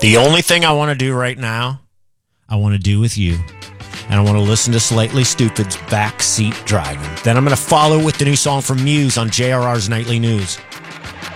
The only thing I want to do right now, I want to do with you. And I want to listen to Slightly Stupid's Backseat Driving. Then I'm going to follow with the new song from Muse on JRR's Nightly News.